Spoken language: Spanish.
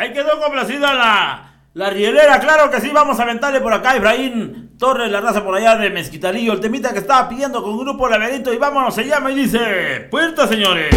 Ahí quedó complacida la rielera. Claro que sí, vamos a aventarle por acá a Efraín Torres, la raza por allá de Mezquitalillo, el temita que estaba pidiendo con Grupo Laberinto. Y vámonos, se llama y dice: Puerta, señores.